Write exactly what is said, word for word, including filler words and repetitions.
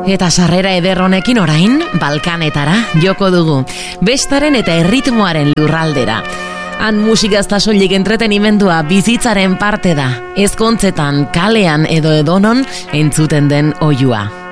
Eta sarrera eder honekin orain, Balkanetara joko dugu. Bestaren eta erritmoaren lurraldera. Han musikazta soilik entretenimendua bizitzaren parte da. Ezkontzetan, kalean edo edonon entzuten den oihua.